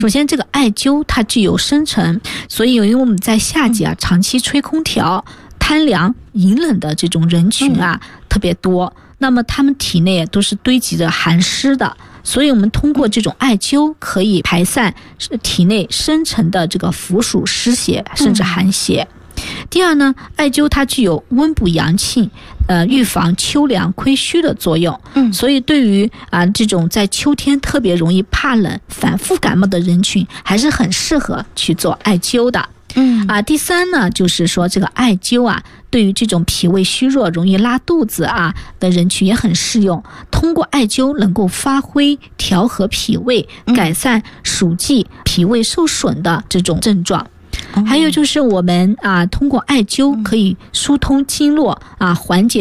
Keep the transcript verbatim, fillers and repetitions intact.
首先这个艾灸它具有生成，所以因为我们在夏季啊长期吹空调贪凉饮冷的这种人群啊、嗯、特别多，那么他们体内都是堆积着寒湿的，所以我们通过这种艾灸可以排散体内生成的这个腐属湿邪甚至寒邪、嗯、第二呢，艾灸它具有温补阳气呃，预防秋凉亏虚的作用，嗯，所以对于啊这种在秋天特别容易怕冷、反复感冒的人群，还是很适合去做艾灸的。嗯啊，第三呢，就是说这个艾灸啊，对于这种脾胃虚弱、容易拉肚子啊的人群也很适用。通过艾灸能够发挥调和脾胃、改善暑季脾胃受损的这种症状。还有就是我们啊，通过艾灸可以疏通经络啊，缓解